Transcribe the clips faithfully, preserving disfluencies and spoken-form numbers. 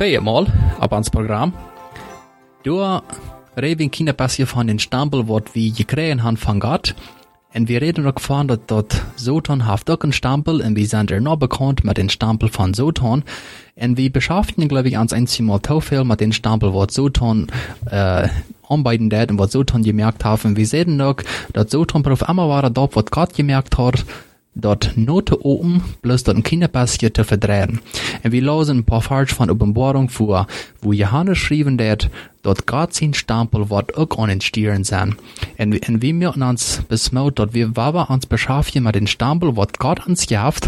Tweemaal op ons programma. Door reden we een beetje van den Stempel, wat we gekregen hebben van God. En we reden ook van dat, dat Soton heeft ook een stempel en we zijn er nog bekend met den Stempel van Soton. En we beschäftigen, glaube ich, ans einzige te veel met den Stempel, wat Soton äh, aanbieden deed en wat Soton gemerkt heeft. En we zeiden ook dat Soton proef immer waren dat wat God gemerkt had, dat noten open, plus dat een kinderpasje te verdrehen. En we lazen een paar vers van Openbarung voor, wo Johannes schreven deed, dat God zijn stempel wordt ook aan het stieren zijn. En we, en we moeten ons besmout, dat we waar ons beschaffen met den stempel, wat God ons geeft,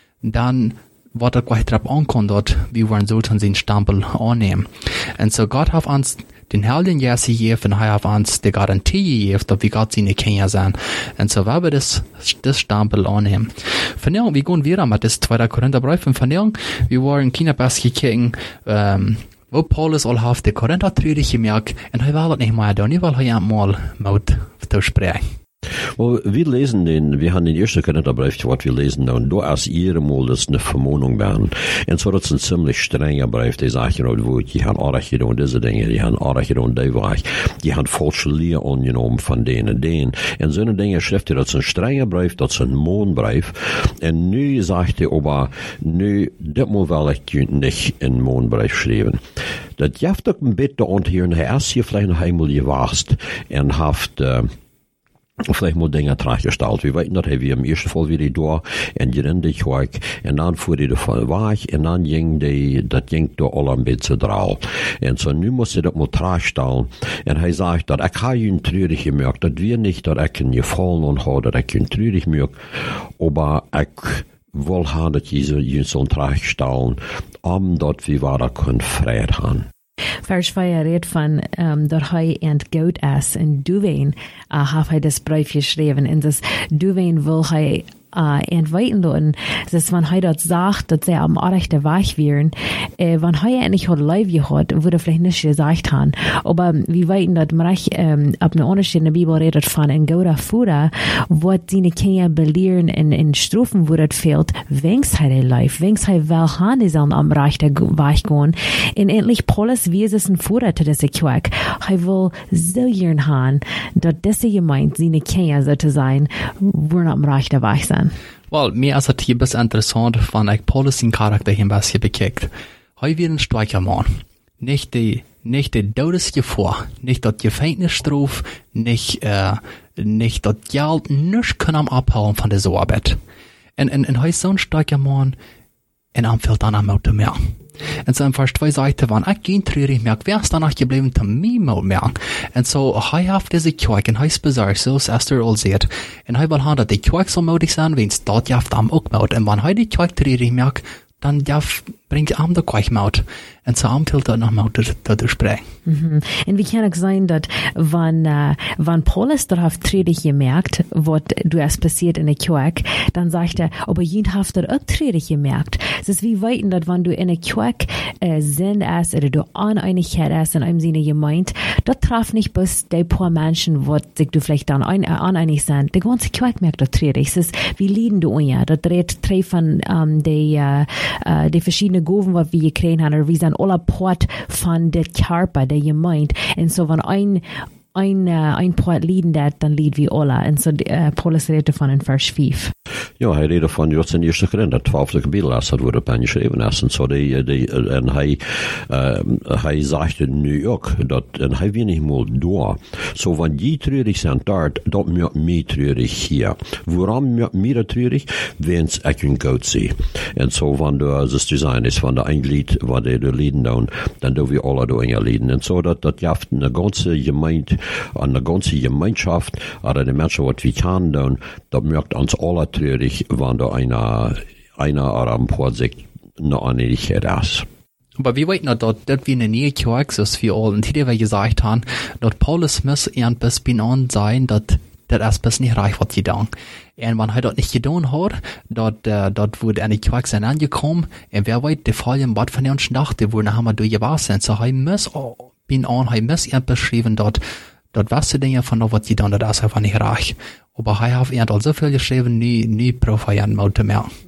dan wordt het kwijt erop aankomt, dat we worden Soton zijn stempel aannemen. En zo God heeft ons den Helden Jezus gegeven en hij heeft ons de garantie gegeven dat we God zijn kinderen zijn. En zo werden we das, das stempel aannemen. Vandaag, we gaan weer met das tweede Korintherbrief. En vandaag, we waren kinderpas gekeken, um, wo Paulus al heeft de Korinther treurig gemerkt, en hij wil het niet meer doen, weil hij eenmaal moet toespreken. Well, wir lesen den, wir haben den ersten Korintherbrief, was wir lesen, und da als ihre Mal das eine Vermahnung werden. Und so, das ist ein ziemlich strenger Brief, die sagt, wo die haben Arach getan, diese Dinge, die haben Arach getan, die war, die haben falsche Lehre angenommen von denen, denen. Und so eine Dinge schreibt er, das ist ein strenger Brief, das ist ein Mahnbrief. Und nu sagt er aber, nu, das muss will ich nicht in Mahnbrief schreiben. Das jaft auch ein bisschen anhören, er erst hier vielleicht noch einmal gewachst und haft, äh, vielleicht mal Dinge nachgestellt. Wir weten dat wir im ersten Fall wieder da en gerinde kwak en dan fuhr die davon weg en dan ging die, dat ging da alle ein bisschen drauf. En so nu muss ich das mal nachstellen. En hij sagt, dat ik habe ihn treurig gemerkt, dat wir nicht, dat ik ihn gefallen und habe, dat ik ihn treurig merkt, aber ik will haben, dat je so nachstellen, um dat wir war können Freiheit haben. Vers vijf redt van um, dat hij en goud is en duween uh, heeft hij das brief geschreven en das duween wil hij uh, entweiten lassen. Das, wenn hij dat sagt, dat zij am rechten Weg wären, äh, wenn hij endlich hat Leib gehabt, würde vielleicht nicht gesagt haben. Aber wir weten dat Marach ähm, ab einer Unterschied in der Bibel redet von ein gouda Führer, wat seine Kinder belehren in, in Strophen, wo das fehlt, wenigstens hij de Leib, wenigstens hij wel gaan, die sollen am rechten Weg gehen. Und endlich Paulus, wie ist es ein Führer zu dieser Quack? Hij will so gern haben, dat diese Gemeinde, seine Kinder so zu sein, wo am rechten Weg sind. Wel, mir is het hier best interessant, van ik Paulus zijn karakter hier een beetje bekijkt. Hij weer een sterker man. Nicht die, nicht die Todesgefahr, nicht dat Gefängnisstrafe, nicht, äh, nicht dat Geld, nichts kann am abhauen von der so Arbeit. En, en, en hij is zo'n sterker man, en am fehlt dann am Auto mehr. En zo in vers twee zegt hij, wanneer ik geen treurig merk, wer is danach gebleven te mij moet merken. En zo, hij heeft deze kwak, en hij is bezorgd, zoals Esther al zegt. En hij wil gaan dat die kwak zal moedig zijn, wens dat jaft am ook moud. En wanneer hij die kwak treurig merkt, dan jaf brengt am de kwak moud. En zo am fehlt er nog moud te, te spreken. Mhm. En wie kann ook sein, dat wann, uh, wann Paulus darauf treurig gemerkt, was du erst passiert in der Quack, dann sagt er, aber jeden haft er auch treurig gemerkt. Es ist wie weiten, dat wann du in der Quack äh, sind erst, oder du Uneinigkeit erst in einem Sinne gemeint, das traf nicht bloß die paar Menschen, wo sich du vielleicht dann ein, äh, uneinig sind. Der ganze Quack merkt das treurig. Es ist, wie lieben du ja, das redet treffen ähm, die, äh, äh, die verschiedenen Goven, was wir gekriegt haben, oder wie sind alle Part von der Körper, der gemeint. Und so, wenn ein, ein, uh, ein Part lieden dat, dann lied wie alle. Und so, uh, Paulus redet davon in Vers fünf. Ja, hij redt van Jods in eerste Korinther, twaalfde kapitel, als dat wordt op een geschreven is. En zo, die, die, en hij, uh, hij zegt nu ook, dat, en hij wil niet meer door. Zo, so, wanneer die treurig zijn daar, dat maakt mij treurig hier. Waarom maakt mij dat treurig? Wens ik een goud zie. En zo, so, wanneer het is design is, van de een lied, wat de lieden doen, dan doen we alle door een lieden. En zo, so, dat, dat jaft een ganze gemeente, een ganze gemeenschap, oder de mensen wat we kan doen, dat maakt ons alle treurig, wann da einer, einer am Projekt eine Einigkeit ist. Aber wir weten noch, dass das wie eine neue Kirche ist für alle. Und hier wir gesagt haben, dass Paulus muss ein bisschen an sein, dass das erst bis nicht reich wird getan. Und wenn er das nicht getan hat, dort, dort wurde eine Kirche sein angekommen, und wer weiß, die Fallen, was von uns dachte, wo nachher durch gewesen. So, er muss, bin an, er muss ein beschrieben, dort, dort was die Dinge von was getan, das ist einfach nicht reich. Aber er hat so viel geschrieben, nie, nie profieren wollte mehr.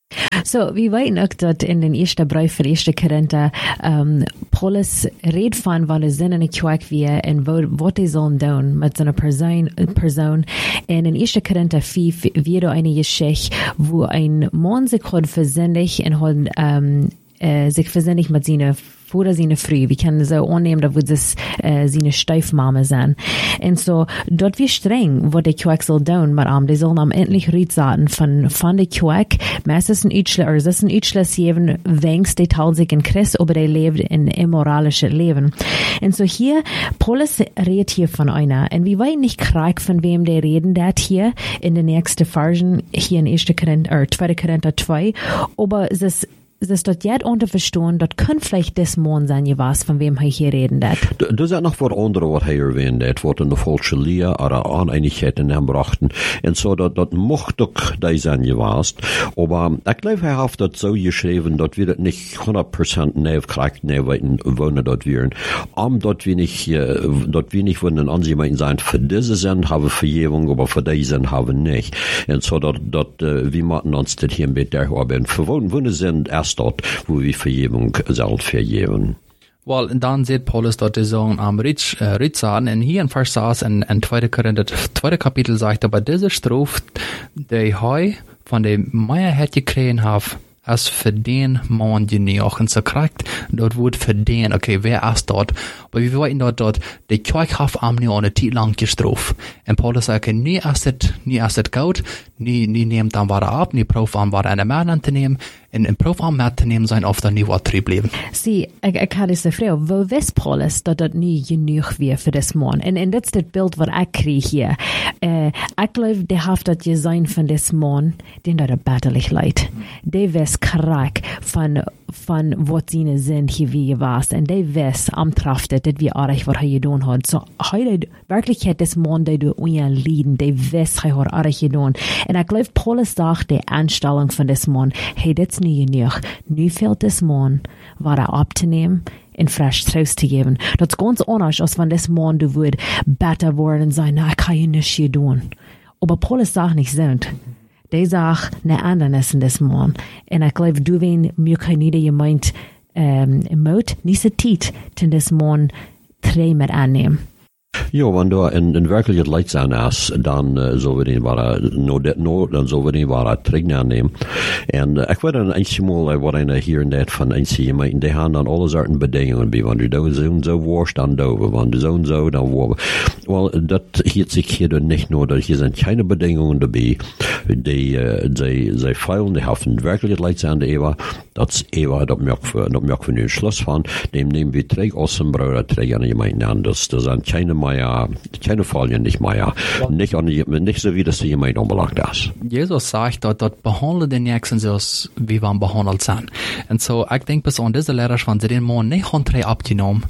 So, wir weten auch, dass in den ersten Brief für erste Korinther, um, Paulus redet von, weil er Sinn in der Kirche wir und was er sollen tun mit seiner Person, Person. Und in erste Korinther fünf wird eine Geschichte, wo ein Mann sich hat versündigt und hat, um, äh, sich versündigt mit seiner Vater, seine Frau. Wir können so annehmen, da wird es äh, seine Stiefmama sein. Und so, dort wird streng, was die Kirche soll tun, aber um, die sollen am endlich Rietsaten von, von der Kirche, meistens ein Utschler, oder es ist ein Utschler, geben, wenigstens die teilen sich in Christ, aber die leben in immoralisches Leben. Und so hier, Paulus redet hier von einer, und wir wollen nicht krieg, von wem die reden, das hier, in der nächsten Version, hier in erste Korinther, oder zweite Korinther zwei, aber es ist es ist dort jetzt unterverstehen, dort kann vielleicht das Mann sein, je was, von wem er hier reden hat. Das ist noch was anderes, was er erwähnt hat, was eine falsche Lehre oder Uneinigkeit in ihm brachten. Und so, dort, dort mochte doch da sein, je was. Aber ich glaube, er hat das so geschrieben, dort wird nicht hundert Prozent neufkriegt, neuweiten wohnen dort wären. Um dort wenig, dort wenig von den Ansichten sein, für diese sind haben Vergebung, aber für die sind haben nicht. Und so, dort, dort, wie machen uns das hier mit der Arbeit? Für wohnen sind erst dort, wo wir Vergebung sollen vergeben. Well, dann sieht Paulus dort die Sohn am Ritz, äh, Ritzan, und hier in Vers sechs, in, in zweite Korinther, zweite Kapitel sagt, aber diese Strophe, die heu von der Meier hat gekriegt hat, als für den Mann, den ich auch in so kriegt, dort wird für den, okay, wer ist dort? Aber wir wollten dort, dort, die Kirche hat am nie eine Zeit lang gestraft. Und Paulus sagt, okay, nie ist es, nie ist es gut, nie, nie nehmt dann war ab, nie Prof an war eine Mann anzunehmen, in im Prof am Mann zu nehmen sein, auf der Niveau Trieb leben. Sie, ich, ich hatte diese Frage, wo weiß Paulus, dass das nie genug wäre für das Mann? Und, und das ist das Bild, was ich kriege hier. Äh, ich glaube, der hat das Design von das Mann, den da betterlich leid. Der weiß krack von, von was seine sind hier wie was. Und der weiß am Traftet, das wie arg, was er getan hat. So, heute, wirklich hat das Mann, der du unten lieden, der weiß, er hat arg getan. Und ich glaube, Paulus sagt, die Anstellung von das Mann, hey, das ist nie genug. Nu fehlt das Mann, war er abzunehmen, in frisch Trost zu geben. Das ist ganz anders, als wenn das Mann, du würd besser worden und sagen, na, ich kann ja nichts hier tun. Aber Paulus sagt nicht so. Der sagt, ne anderes in das Mann. Und ich glaube, du, wenn mir kein Nieder gemeint, ähm, im Mut, nicht so tief, den das Mann drei mit annehmen. Ja, wenn du in, in wirklichkeit Leid sein hast, dann uh, so wir den war no det no, dann so wir den war Trägen annehmen. Und uh, ich werde ein einziges Mal, was einer hier in dat von einzigen jemanden, die haben dann alle Sorten Bedingungen, wie wenn du da so und so warst, dann da, wenn du so und so, dann war. Well, das hielt sich hier dann nicht nur, dass hier sind keine Bedingungen dabei, die, uh, die, die feilen, die haben wirklich Leid sein, die Eva, das Eva, das merkt für, das merkt für den Schluss von, dem nehmen wir Träg aus dem Bruder, Träg an jemanden anders, das sind keine Meier, keine Folien, nicht Meier. Ja. Nicht, nicht so wie das jemand unbelangt ist. Jesus sagt dort, dort behandle den Nächsten so, wie wir behandelt sind. Und so, ich denke, bis an diese Lehrer, wenn sie den Mann nicht haben drei abgenommen,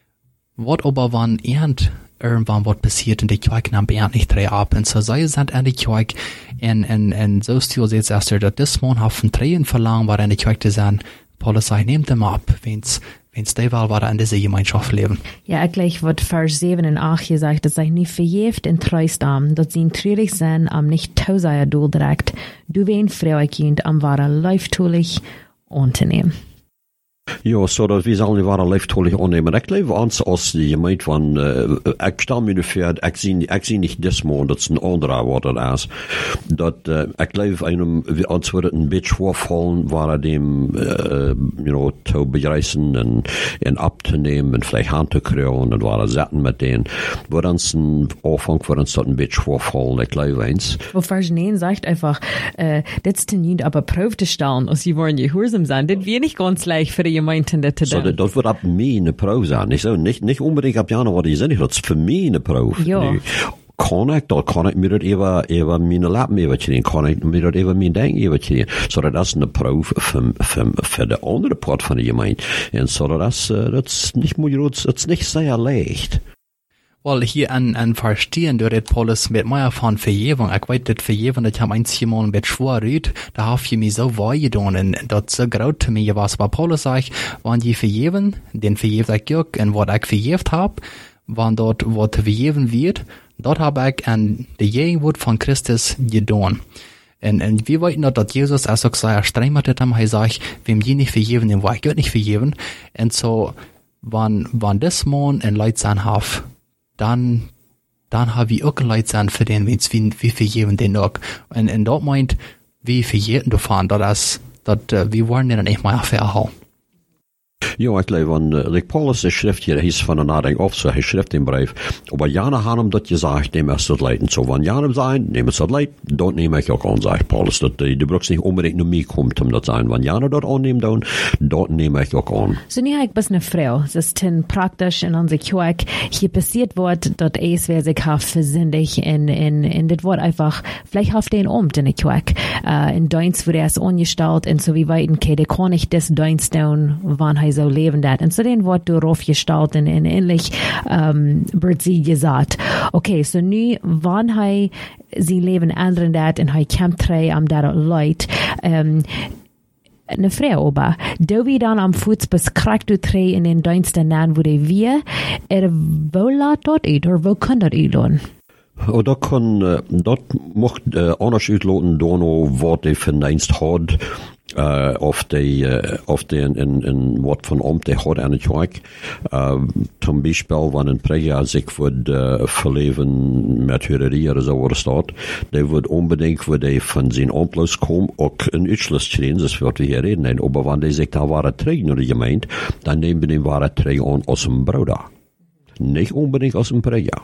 wird aber, wenn irgend, irgendwann was passiert und die Kirche nimmt er nicht drei ab. Und so, sie sind an die Kirche, und, und, und so stil sieht es erst, dass das Mann hat von Tränen verlangt, war an die Kirche zu sein. Paulus sagt, nehmt ihm ab, wenn's wenn es der Wahl war, in dieser Gemeinschaft leben. Ja, gleich wird Vers sieben und acht gesagt, dass sich nicht verjeft in Treustam, dass sie treurig sind, am nicht tausender Duhl direkt, du wen Frauekind am waren leiftulich unternehmen. Ja, so dat we zullen die waren leeftolig aannemen. Ik leef aan als je meent van, uh, ik sta me nu voor, ik zie, ik zie niet dit man, dat is een andere wat het is. Dat, uh, ik leef einem, als we het een beetje voorvallen, waren dem, uh, you know, te bereizen en, en ab te nemen, en vielleicht aan te krijgen, en waren zetten met denen. Voor ons een aanvang, voor ons dat een beetje voorvallen, ik leef eens. Wo Vers negen sagt einfach, uh, dit is te niet, aber proef te stellen, als je wollen gehorsam zijn. Dit weer niet ganz leicht für die Gemeinden, dat te doen. So, dat wordt op mij een proef zijn. Niet, zo, niet, niet unbedingt op Jana wat je zegt, dat is voor mij een proef. Ja. Nu, kan ik, dan kan ik me dat even, even mijn lappen even doen, kan ik me dat even mijn denken even doen. So, dat is een proef voor, voor, voor de andere part van de gemeente. En zo, dat is, dat is niet moeilijk, dat is niet zeer leicht. Well, hier an, an verstehen, du redet Paulus mit mir von Vergebung. Ich weiß, das Vergebung, das ich am einzigen Mal mit schwor rüht, da hab ich mich so weh getan, und das so graut zu mir was. Aber Paulus sagt, wenn die vergeben, den vergebt ich auch, und was ich vergebt hab, wenn dort, was vergeben wird, dort hab ich an der Gegenwart von Christus getan. Und, und wir wollten noch, dass Jesus also gesagt, streng mit dem, er sagt, wem je nicht vergeben, dem war ich Gott nicht vergeben. Und so, wenn, wenn das Mann ein Leid sein hat, dann, dann haben wir auch ein Leid sein für den, wenn's wie, wie vergeben den auch. Und, und dort meint, wie vergeben davon, dass, dass, wir wollen den dann echt mal verhauen. Ja, ik leef van, uh, like Paulus' schrift hier, hij is van een nadenk of zo, hij schrift in brief. Aber jana han hem dat gezegd, neem es tot leiden. So, van jana zijn, neem es tot leid, dat neem ik ook aan, zegt Paulus. Dat de, de brooks niet unbedingt naar mij komt om dat zijn. Van jana dat aanneemt dan, dat neem ik ook aan. So, nu heb ik best een vrouw. Het is ten praktisch in onze kerk. Hier passiert wordt dat es wer sich haft versindig en, en, en dit wordt einfach, vielleicht haft den omt in de kerk. Uh, in Dienst wurde es ongestalt en so wie weiten, okay, der kann nicht das Dienst down, wann hij so leben dat. En so den wordt darauf gestalt en, en endlich um, wird sie gesagt, okay, so nu, wann hij sie leben anderen dat en hij kämpft drei am dat leid, um, eine Frau oba. Da wie dann am Fuß bis kriegt du drei in den Dienst an, wo die wir, er wo laat dort uit, oder wo kann dat uit doen? Und dat kan, uh, dat mocht uh, anders uitloten door wat de verdienst had, uh, of de, uh, of de in, in, in wat van om de had aan het kerk. Uh, zum Beispiel, wanneer een preger zich wordt uh, verleven met hurerie of zo wordt staat, die wordt unbedingt, wo die van zijn omplus komen, ook een uitschluss schrijven, dat is wat we hier reden. Aber wanneer die zich daar waren terug naar de gemeente, dan nemen we die waren terug aan als een broeder. Niet unbedingt als een preger.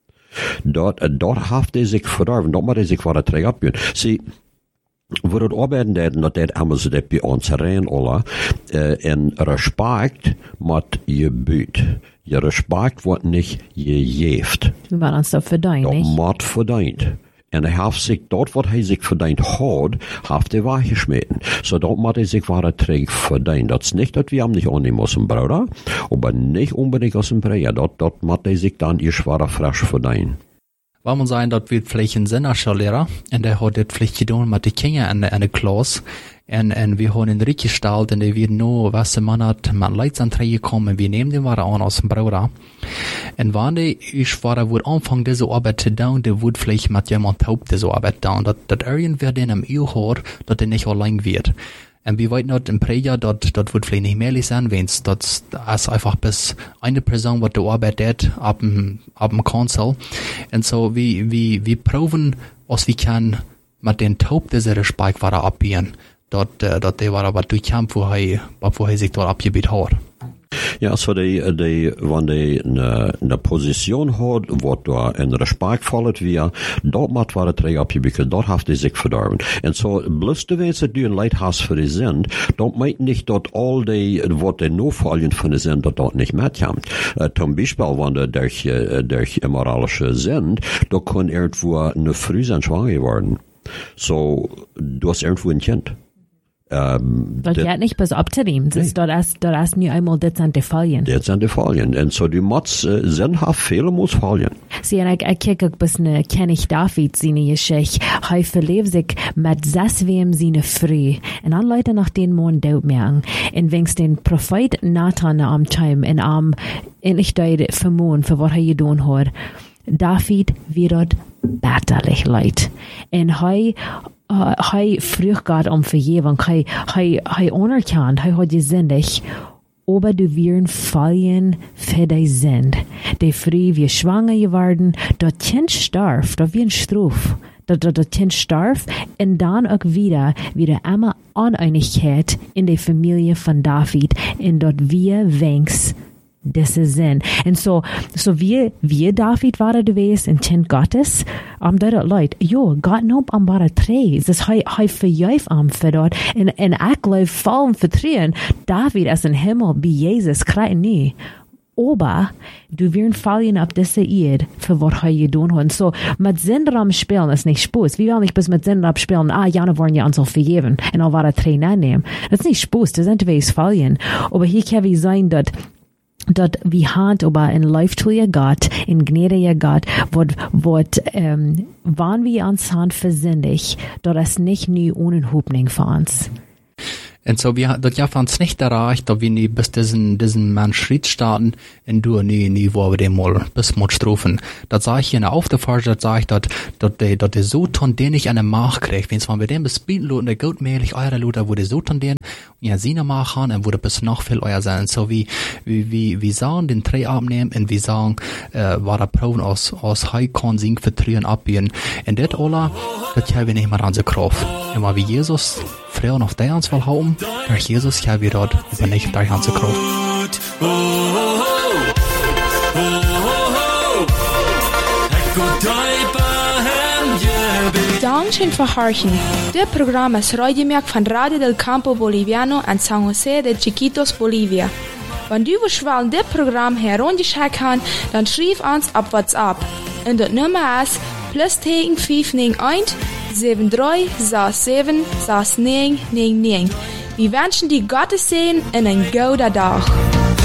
Dort, dort heeft hij zich verdorven, dort moet hij zich voor het terug opbouwen. Zie, voor het arbeiden deed, dat deed allemaal zo dat bij ons rein alle, uh, en respect moet je buurt. Je respect wordt niet gegeven. We waren ons dat verdiend, Dat niet? moet verdiend. En hij heeft zich, dort wat hij zich verdiend had, heeft hij weggesmeten. So dort moet hij zich voor het terug verdiend. Dat is niet dat we hem niet aannemen als een broeder, maar niet unbedingt als een breger. Dat, dat moet hij zich dan eerst weer frisch verdienen. Waar man sagen, dat wir vielleicht ein Senderschullehrer, und der hat das vielleicht getan mit den Kindern in der, in der Klasse, und, und wir haben ihn reingestellt, und der wird nur, was der Mann hat, mit Leitsanträge gekommen, und wir nehmen den waren an aus dem Bruder. Und wenn der, ich war, wo anfangen, diese Arbeit zu tun, der wird vielleicht mit jemand taub diese Arbeit tun, dass, dass irgendwer den am Ehe hat, dass der nicht allein wird. Und wir wollten dort im Präger, dort, dort wird vielleicht nicht mehr sein, wenn's, dort ist einfach bis eine Person, was die Arbeit hat, ab dem, ab dem Council. Und so, wie, wie, wir proben, was wir können, mit den Taub, diese Respekt war abbiegen. Dort, dort, der war aber durchkämpft, wo er, wo er sich dort abgebiet hat. Ja, so die, die, wenn die eine, eine Position hat, wo da ein Respekt fallet wir, dort macht war der Träger abgebieten, dort hat die sich verdorben. Und so, bloß du weißt, dass du ein Leid hast für die sind, dort meint nicht, dass all die, was die nur fallen von die sind, dass dort nicht mitkommt. Uh, zum Beispiel, wenn du durch, uh, durch immoralische sind, da kann irgendwo eine Frau sein schwanger geworden. So, du hast irgendwo ein Kind. Um, dat gaat niet pas op te nemen. Dus dat is, dat is nu eenmaal dit zijn de vallen. Dit zijn de vallen. En zo die moet uh, zijn haar vele moet vallen. Zie, en ik, ik kijk ook bis ne König David zijn geschichte. Hij verleeft zich met zes wem zijn vrouw. En dan leidt er nog den Mond dood merken. En wenigstens den Prophet Nathan am time en am endlich deed vermoeden voor wat hij gedaan had. David wird bitterlich leid. En hij Uh, hij vroeg God om vergeving. Hij, hij, hij anerkent, hij had gezindig, aber du wirst fallen für die Sinn. Die Frau wird schwanger geworden, das Kind starb, das wird ein Straf. Das, das, das Kind starb und dann auch wieder, wieder immer Uneinigkeit in der Familie von David, in dort wir wenigstens diese sind. Und so, so wie, wie David war gewesen, ein Kind Gottes, am dort Leute, jo, Gott nob am bare drei, das hei, hei verjöf am für dort, und, und ich leuf voll vertrauen, David ist im Himmel, wie Jesus, kreit nie. Aber du wirst fallen auf diese Erde, für was er getan hat. So, mit Sinnraum spielen ist nicht Spaß. Wir wollen nicht bis mit Sinnraum spielen, ah, ja, wollen ja uns auch vergeben, und auch war drei nehmen. Das ist nicht Spaß, das sind wir fallen. Aber hier kann wir sein, dass dat vi hand oba en lieftuige Gott, en gnädige Gott, wat, wat, ähm, wann wir uns hand versindig, dat es nicht nie ohne Hupning für uns. Und so, wir, das ja fand's nicht erreicht, dass wir nie bis diesen, diesen Mann Schritt starten, und du nie, nie, wo wir den mal bis mal strufen. Das sag ich in der Aufdefahrung, das sag ich, dass, dass der, dass der Soton den nicht an den Markt kriegt. Wenn's man mit dem bespielen, und der gutmählich eure Leute, wo der Soton den, und ja, sie machen, und wo der bis noch viel euer sein. So wie, wie, wie, wie sagen, den Dreh abnehmen, und wie sagen, äh, war der Proben aus, aus Heikon sing vertrieren abbiegen. Und das alle, das haben wir nicht mehr an der Kraft. Immer wie Jesus, früher noch der uns verhauen, durch Jesus haben wir dort über nicht durch an der Kraft. Dankeschön für Horchen. Das Programm ist Radiomerk von Radio del Campo Boliviano en San José de Chiquitos, Bolivia. Wenn du willst, das Programm herunterchecken kannst, dann schreib uns auf WhatsApp. Und das Nummer ist plus tegen fünf neun eins sieben drei sechs sieben sechs neun neun neun. Wir wünschen dir Gottes Segen und einen guten Tag.